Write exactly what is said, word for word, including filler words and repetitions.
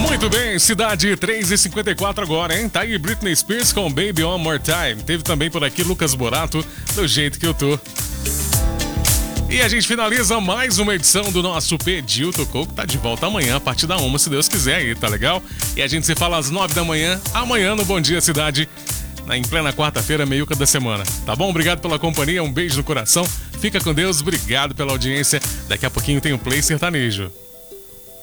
Muito bem, cidade três e cinquenta e quatro agora, hein? Tá aí Britney Spears com Baby One More Time. Teve também por aqui Lucas Borato, Do Jeito Que Eu Tô. E a gente finaliza mais uma edição do nosso Pediu Tocou, que tá de volta amanhã, a partir da uma, se Deus quiser aí, tá legal? E a gente se fala às nove da manhã, amanhã no Bom Dia Cidade, em plena quarta-feira, meiuca da semana. Tá bom? Obrigado pela companhia, um beijo no coração. Fica com Deus, obrigado pela audiência. Daqui a pouquinho tem o Play Sertanejo.